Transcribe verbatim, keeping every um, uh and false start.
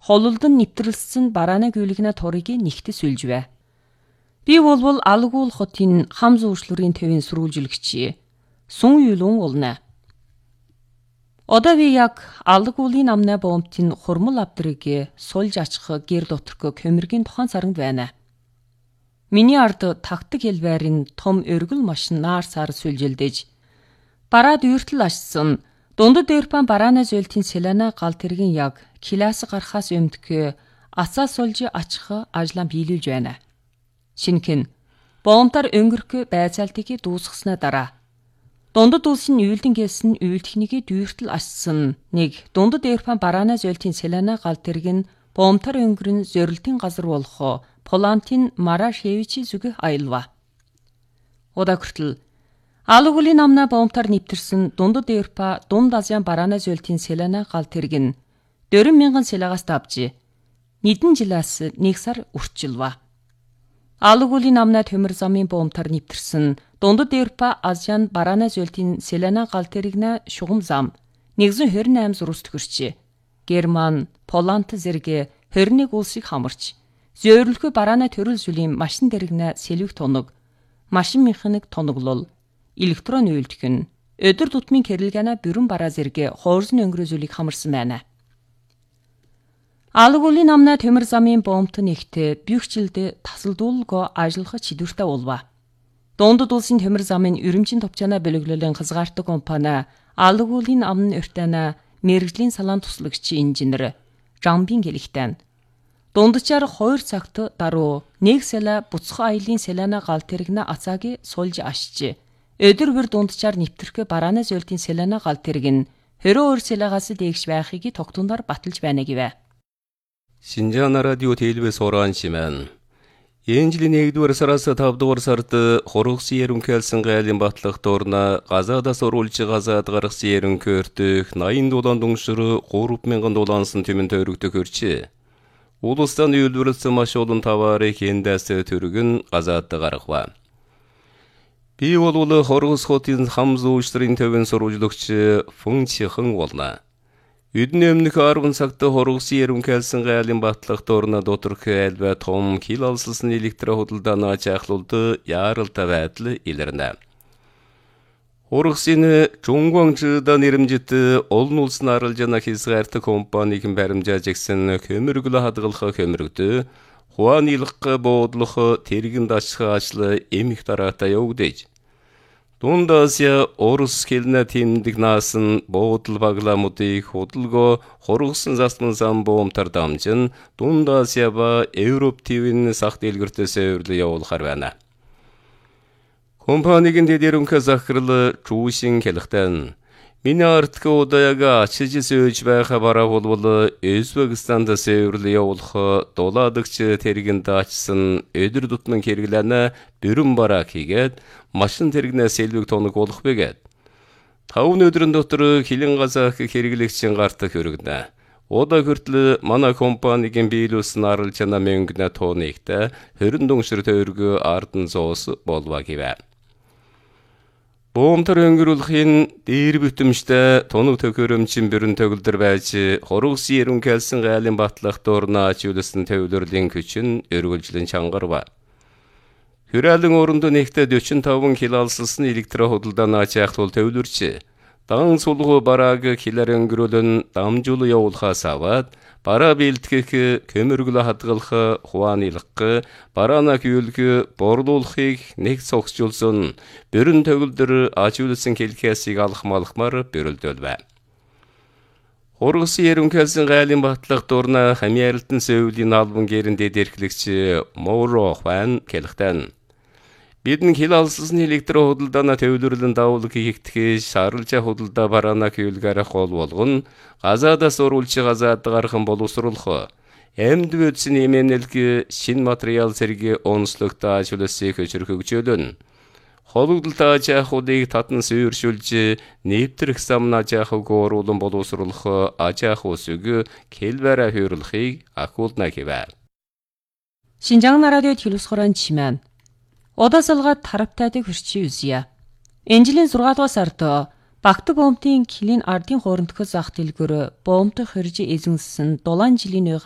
холулдан нэвтрэлсэн барааны гүйлгэнэ торыг нэгтэс үлжвэ. Би болбол алгуул хотын хам зүүшлөрийн төвийн сүрүүлжүүлэгч сун юлун олно. Одоо би яг алгуулын амны бомтын хурмал авдрыг сольж ачих гэр доторх көмөргийн тухайн саранд байна. Миний ард тагтаг хэлбэрийн том өргөл машин наар сар сүлжилдэж бараад үйртэл ашсан дундад Европын барааны зөөлтийн селена гал тэргийн яг класс гарахаас өмнө ацаа сольж ачих ажлаа биелүүлж байна. Шинхэн бомтар өнгөрөх байцаалтыг дуусгаснаа дараа дундад улсын үйлдэн гэлсэн үйл техникийг дүйртэл ашсан нэг дундад Европын барааны зөөлтийн селена гал тэргийн бомтар өнгөрн зөрлөлтийн газар болох Полантын Марашевичи зүгэх аялва. Удаа хүртэл алгуулийн амна бомтар нэвтэрсэн дундад Европа дунд Азийн барааны зөөлтийн селена гал тэргэн дөрвөн мянган селагаас давж нэгэн жилээс нэг сар үрчилва. Алгуулийн амна төмөр замын бомтар нэвтэрсэн дундад Европа Азийн барааны зөөлтийн селена гал тэргнэ шугам зам нэгэн хорин восемь зурус төгөрч Герман, Поланд зэрэг хорин нэг улсыг хамарч зөөрөлхөө барааны төрөл зүлийн машин дэрэгнэ сэлвэх тоног, машин механик тоноглол, электрон үйлдэх, өдөр тутмын кэрэлгэнэ бүрэн бараа зэрэг хоорзон өнгөрөө зүйлийг хамарсан байна. Алгуулийн амна төмөр замын бомт нэгт бюхжилд тасалдуулго ажиллах чидүртэй болва. Дундад улсын төмөр замын өрөмжийн товчаана бөлөглөлийн хязгаартай компани алгуулийн амны өртөөнө мэрэгжлийн салаан туслагч инженер Жамбин гэлихтэн дундчаар хоёр цагт даруй нэг сала буцах аялын селена гал тэрэгнэ ацааги сольж ашиж өдөр бүр дундчаар нэвтрэх барааны зөөлтийн селена гал тэрэг нь хорин өөр селагаас дэгш байхыг тогтундар баталж байна гэвэ. Шинжаана радио телевиз ораншимэн энэ жилийн нэгдүгээр сараас тавдугаар сард хорогсын ерөнхийлсэн гайлын батлах дорна газадас оруулж газад гаргасан ерөнхиөртөх наян дулаан дүншөр гурван мянган дулаансан төмөн төрөгдөх өрчи. Улустан үйлдвэрлсэн маш олон товарыг эндээс төргөн газаад гаргава. Би бол хоргос хотын хам зүүшлэрийн төвийн сурвалжлагч Фун Чихэн болно. Өдний өмнөх арван цагт хоргосын ерөнхийлсэн гайлын батлах дорна доторх айлбай том кил алсалсан электро худалдааны ачаахлуулд яаралтай байдал илэрнэ. Хоргосын Чунгуангчда нэрэмжит олон улсын аралжаана хязгаартай компаниг баримжааж гисэн көмөргөл хадгалах көмөргдө хуанилах буудлах тэргэн дашх ажил эмх дараатай явагдаж. Дунд Азия Орус хэлнэ тэмдэг наасан буудал багламуудыг худалгоо хоргосон засман зам боомтар дамжин Дунд Азия ба Европ твийн сах дэлгэртээс өрлө явуулахар байна. Компанигийн дэдэрэнхэ захирал Чүүшин хэлэхдээ миний артх удаяга ачиж сөөж байха бараа болбол Өзбекстанд өрлө явуулах дулаадагч тэргэн даачсан өдөр тутмын хэрэглэнэ бүрэн бараа хийгээд машин тэргнээ сэлвэг тоног болох бэгээд. Тавн өдрөн дотор хилэн газаах хэрэглэгчийн гартах өргөнэ. Удаа хүртэл манай компанигийн биелүүлсэн аралжаана мөнгөнэ тоонигт хорин дүншэр төргө ардан зоос болва гэвэ. Боомтар өнгөрүүлэхийн дээр бүтэмжтэй тоног төхөөрөмчин бүрэн төгөлдөр байж хоргосын ерөнхийлсэн гайлын батлах дорна ачуулсан төвлөрлийн хүчин өргөлжлэн чангарва. Хүрээлэн оронд нэгтээ forty-five кил алсалсан электро худалдааны ачаахлуул төвлөрч дан сулгуу барааг килэр өнгөрүүлэн дамжуул явуулахаас аваад бараа биелтгэх көмөргөл хадгалах хуанилах бараана хүйлэх борлуулахыг нэг цогцжуулсан бүрэн төгөлдөр ачуулсан хэлхээсийг алах малхмаар бөрөлдөлвэ. Хоргосын ерөнхийлсэн гайлын батлах дорна хамьяалтан сөүлийн албан гэрэндэд эрхлэгч Моро Хуан хэлэхдээ бидэн хил алсалсан электро худалдаана төвлөрлөн давуулг хийгдэхээс шааралжаа худалдаа бараана хүйлгээрэх гол болгон газаадаас оруулж газаад гархан боловсруулах эмд бүтсэн эмэнэлг шин материал зэрэг онцлогтой ажлыг хөшөрхөгжөөлөн хологдолтой ажаахуудыг татан сүйршүүлж нэвтрэх замна ажаахыг оруулан боловсруулах ажаах усыг келбэра хүйрлэхийг акуулна гэвэ. Шинжаана радио телевизхорон чимэн Одасалгаад тараптайдаг хүрчи үзье. Энэ жилийн six дугаар сард Багтаг бомтын килин ардын хоорондох зах дэлгүүр бомтог хорж эзэнсэн дулаан жилийн